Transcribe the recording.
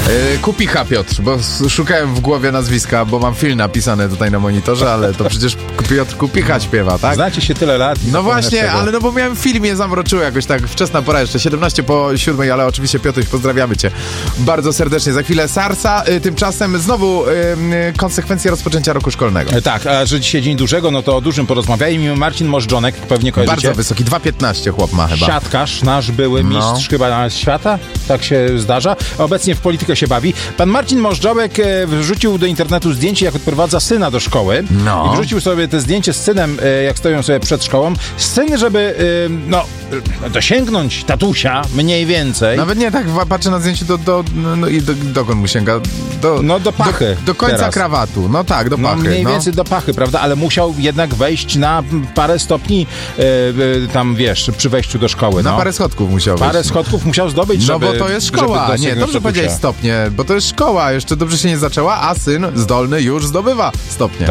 Kupicha Piotr, bo szukałem w głowie nazwiska, bo mam film napisany tutaj na monitorze, ale to przecież Piotr Kupicha śpiewa, tak? Znacie się tyle lat. No właśnie, ale no bo miałem film, mnie zamroczyło jakoś tak, wczesna pora jeszcze, 17 po 7, ale oczywiście Piotruś, pozdrawiamy cię bardzo serdecznie. Za chwilę Sarsa, tymczasem znowu konsekwencje rozpoczęcia roku szkolnego. Tak, a że dzisiaj dzień dużego, no to o dużym porozmawiajmy. Marcin Możdżonek, pewnie kojarzycie. Bardzo wysoki, 2,15 chłop ma chyba. Siatkarz, nasz były mistrz chyba świata, tak się zdarza. Obecnie w politykę się bawi. Pan Marcin Możdżonek wrzucił do internetu zdjęcie, jak odprowadza syna do szkoły. I wrzucił sobie te zdjęcie z synem, jak stoją sobie przed szkołą. Syn, żeby dosięgnąć tatusia mniej więcej. Nawet nie tak, patrzę na zdjęcie dokąd mu sięga? Do pachy. Do końca teraz. Krawatu. No tak, do pachy. Mniej więcej do pachy, prawda? Ale musiał jednak wejść na parę stopni tam, wiesz, przy wejściu do szkoły. Na parę schodków musiał wejść. Parę schodków musiał zdobyć, żeby... No bo to jest szkoła. Nie, dobrze powiedziałeś stopnie, bo to jest szkoła. Jeszcze dobrze się nie zaczęła, a syn zdolny już zdobywa stopnie.